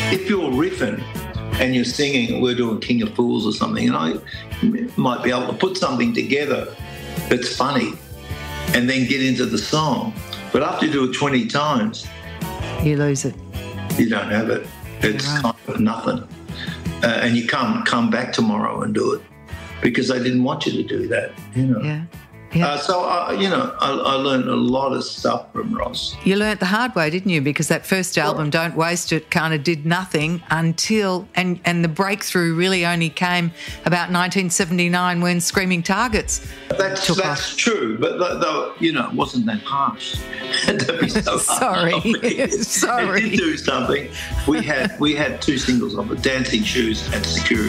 if you're riffing and you're singing, we're doing King of Fools or something, and I might be able to put something together that's funny and then get into the song. But after you do it 20 times, you lose it. You don't have it. It's kind of nothing. And you can't come back tomorrow and do it because I didn't want you to do that, you know. Yeah. So, I learned a lot of stuff from Ross. You learnt the hard way, didn't you? Because that first album, Don't Waste It, kind of did nothing until, and the breakthrough really only came about 1979 when Screaming Targets took off. That's true, but though, you know, it wasn't that harsh. Don't be so Sorry. Sorry. It did do something. We had two singles of it, Dancing Shoes and Security.